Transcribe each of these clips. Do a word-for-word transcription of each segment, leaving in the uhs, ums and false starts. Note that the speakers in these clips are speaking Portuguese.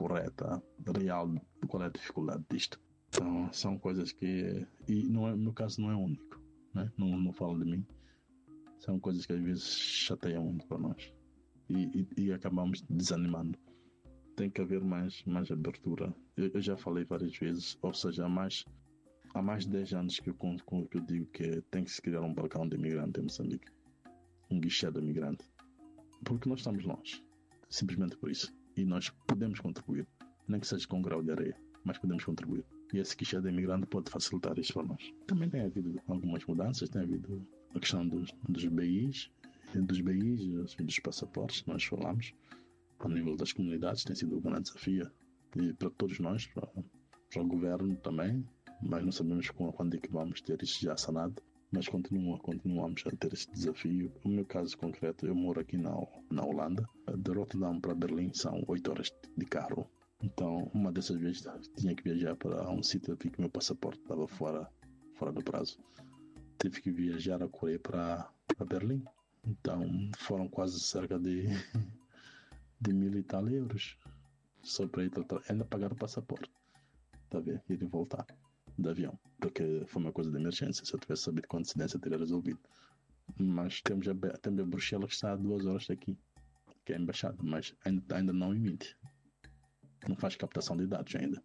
correta, real, qual é a dificuldade disto. Então, são coisas que, e não é, no meu caso não é único, né? não, não falo de mim, são coisas que às vezes chateiam muito para nós e, e, e acabamos desanimando. Tem que haver mais, mais abertura. Eu, eu já falei várias vezes, ou seja, há mais, há mais de dez anos que eu, que eu digo que tem que se criar um balcão de imigrante em Moçambique, um guichê de imigrante, porque nós estamos longe, simplesmente por isso, e nós podemos contribuir, nem que seja com um grau de areia, mas podemos contribuir, e esse guichê de imigrante pode facilitar isso para nós. Também tem havido algumas mudanças, tem havido a questão dos, dos B Is, dos B Is, dos passaportes, nós falamos, ao nível das comunidades, tem sido um grande desafio, e para todos nós, para, para o governo também, mas não sabemos quando é que vamos ter isso já sanado, mas continua, continuamos a ter esse desafio. No meu caso concreto, eu moro aqui na, na Holanda, de Rotterdam para Berlim são oito horas de carro, então uma dessas vezes tinha que viajar para um sítio aqui que meu passaporte estava fora, fora do prazo, tive que viajar a correr para, para Berlim, então foram quase cerca de de mil e tal euros só para ir tra- ainda pagar o passaporte, tá vendo? Ir e voltar de avião, porque foi uma coisa de emergência. Se eu tivesse sabido com antecedência, teria resolvido. Mas temos a, temos a Bruxelas que está a duas horas daqui, que é a embaixada, mas ainda, ainda não emite, não faz captação de dados ainda.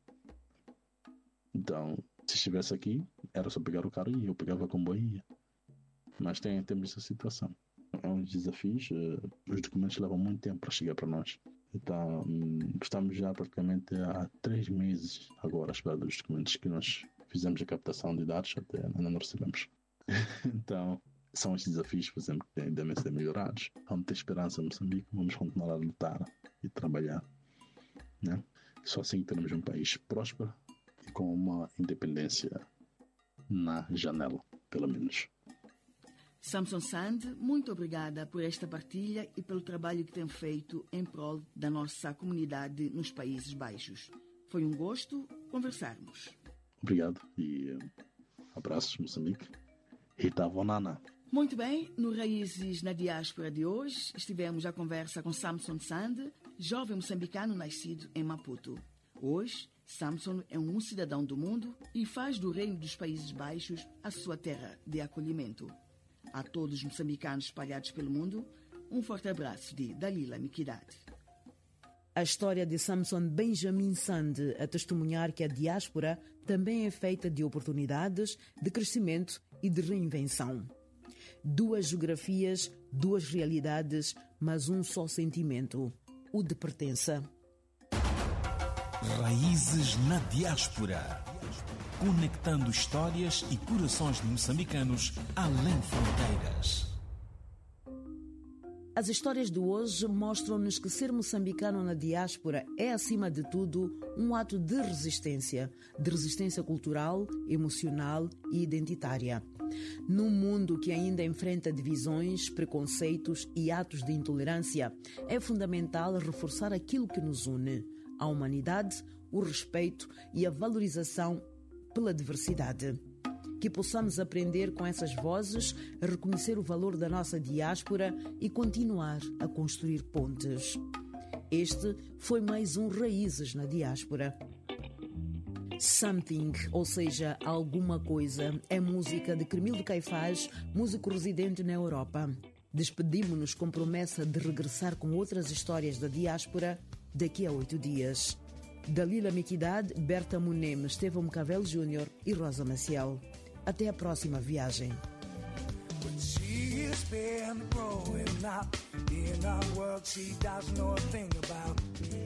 Então, se estivesse aqui, era só pegar o carro e eu pegava comboio e ia. Mas tem, temos essa situação. É um desafio, os documentos levam muito tempo para chegar para nós. Então, estamos já praticamente há três meses agora à espera dos documentos que nós fizemos a captação de dados, até ainda não recebemos. Então, são estes desafios, por exemplo, que devem ser melhorados. Vamos ter esperança em Moçambique, vamos continuar a lutar e trabalhar, né? Só assim teremos um país próspero e com uma independência na janela, pelo menos. Samson Sand, muito obrigada por esta partilha e pelo trabalho que tem feito em prol da nossa comunidade nos Países Baixos. Foi um gosto conversarmos. Obrigado e uh, abraços, Moçambique. Rita Vonana. Muito bem, no Raízes na Diáspora de hoje, estivemos à conversa com Samson Sand, jovem moçambicano nascido em Maputo. Hoje, Samson é um cidadão do mundo e faz do Reino dos Países Baixos a sua terra de acolhimento. A todos os moçambicanos espalhados pelo mundo, um forte abraço de Dalila Miquidade. A história de Samson Benjamin Sand a testemunhar que a diáspora também é feita de oportunidades, de crescimento e de reinvenção. Duas geografias, duas realidades, mas um só sentimento, o de pertença. Raízes na Diáspora. Conectando histórias e corações de moçambicanos além fronteiras. As histórias de hoje mostram-nos que ser moçambicano na diáspora é, acima de tudo, um ato de resistência, de resistência cultural, emocional e identitária. Num mundo que ainda enfrenta divisões, preconceitos e atos de intolerância, é fundamental reforçar aquilo que nos une: a humanidade, o respeito e a valorização pela diversidade. Que possamos aprender com essas vozes, a reconhecer o valor da nossa diáspora e continuar a construir pontes. Este foi mais um Raízes na Diáspora. Something, ou seja, alguma coisa, é música de Cremildo Caifás, músico residente na Europa. Despedimos-nos com promessa de regressar com outras histórias da diáspora daqui a oito dias. Dalila Miquidade, Berta Munem, Estevão Cavel Júnior e Rosa Maciel. Até a próxima viagem.